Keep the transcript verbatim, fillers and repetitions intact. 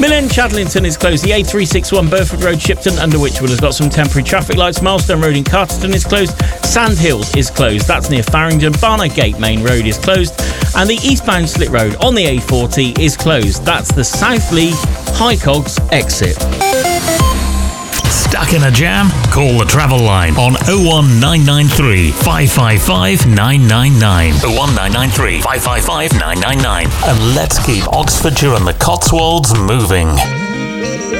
Millen Chadlington is closed. The A three sixty-one Burford Road, Shipton, under Wychwood, has got some temporary traffic lights. Milestone Road in Carterton is closed. Sandhills is closed. That's near Farringdon. Barnard Gate Main Road is closed. And the eastbound Slit Road on the A forty is closed. That's the Southleigh High Cogs exit. Stuck in a jam? Call the travel line on oh one nine nine three, five five five, nine nine nine. oh one nine nine three, five five five, nine nine nine. And let's keep Oxfordshire and the Cotswolds moving.